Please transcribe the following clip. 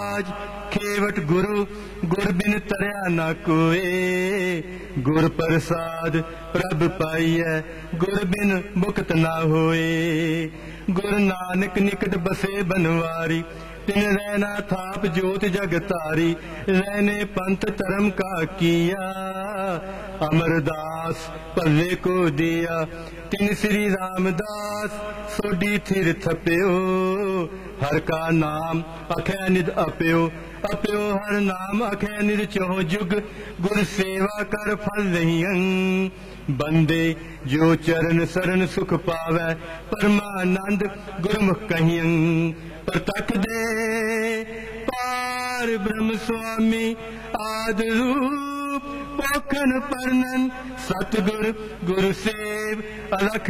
आज खेवट गुरु गुर बिन तरया न कोए। गुर प्रसाद प्रभ पाइयै गुर बिन मुक्त न होए। गुरु नानक निकट बसे बनवारी तिन रहना थाप जोत जग तारी। रहने पंथ धर्म का किया अमरदास पल्ले को दिया। तिन श्री रामदास सोडी थिर थप्यो। हर का नाम अखै निध अप्यो। अप्यो हर नाम अखै निध चौह जुग। गुर सेवा कर फल रहियं। बंदे जो चरण सरन सुख पावै परमानंद गुरमुख कहियं। प्रतख दे पार ब्रह्म स्वामी आदि रूप पोखन परनन। सतगुर गुरु सेव अलख